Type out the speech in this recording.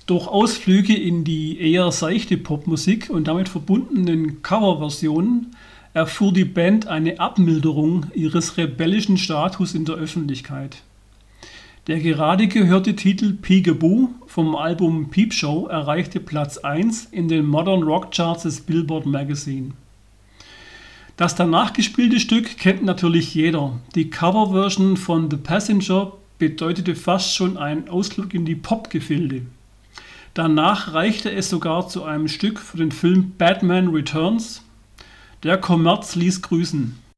Durch Ausflüge in die eher seichte Popmusik und damit verbundenen Coverversionen erfuhr die Band eine Abmilderung ihres rebellischen Status in der Öffentlichkeit. Der gerade gehörte Titel Peekaboo vom Album Peep Show erreichte Platz 1 in den Modern Rock Charts des Billboard Magazine. Das danach gespielte Stück kennt natürlich jeder. Die Coverversion von The Passenger bedeutete fast schon einen Ausflug in die Popgefilde. Danach reichte es sogar zu einem Stück für den Film Batman Returns. Der Kommerz ließ grüßen.